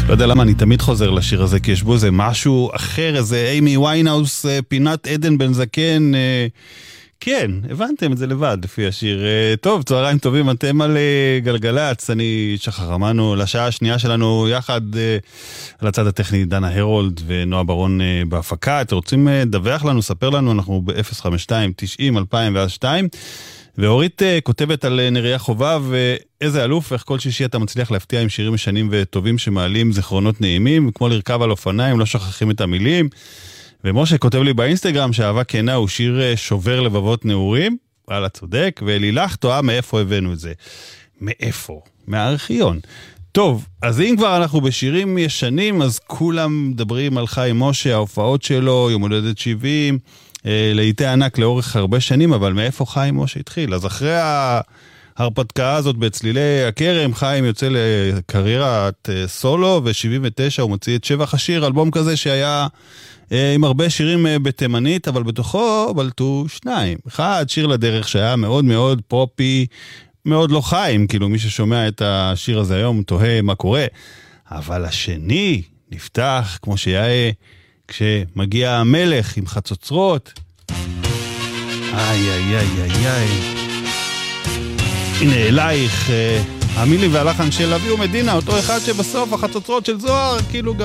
לא יודע למה אני תמיד חוזר לשיר הזה, כי יש בו איזה משהו אחר, איזה אימי ויינהאוס, פינת עדן בן זקן, כן, הבנתם את זה לבד לפי השיר. טוב, צהריים טובים, אתם על גלגלץ, אני שחר אמנו, לשעה השנייה שלנו יחד על הצד הטכני דנה הרולד ונועה ברון בהפקה. אתם רוצים לדווח לנו, ספר לנו, אנחנו ב-052-90-2002, ואורית כותבת על נריה חובב, איזה אלוף, איך כל שישי אתה מצליח להפתיע עם שירים משנים וטובים שמעלים זיכרונות נעימים, כמו לרכב על אופניים, לא שוכחים את המילים. ומשה כותב לי באינסטגרם שאהבה כנה הוא שיר שובר לבבות נעורים, וואלה צודק, ולילך תוהה מאיפה הבאנו את זה. מאיפה? מהארכיון. טוב, אז אם כבר אנחנו בשירים ישנים, אז כולם מדברים על חיים משה, ההופעות שלו, יום הולדת 70, לעיתי ענק לאורך הרבה שנים, אבל מאיפה חיים משה התחיל? אז אחרי ההרפתקה הזאת בצלילי הכרם, חיים יוצא לקריירת סולו, ו-79 הוא מוציא את שבח השיר, אלבום כזה שהיה עם הרבה שירים בתימנית, אבל בתוכו בלטו שניים. אחד, שיר לדרך שהיה מאוד מאוד פופי, מאוד לא חיים, כאילו מי ששומע את השיר הזה היום תוהה מה קורה. אבל השני נפתח כמו שהיה כשמגיע המלך עם חצוצרות. איי איי איי איי איי. הנה אלייך, המילים והלחן של אביהו מדינה, אותו אחד שבסוף החצוצרות של זוהר, כאילו גם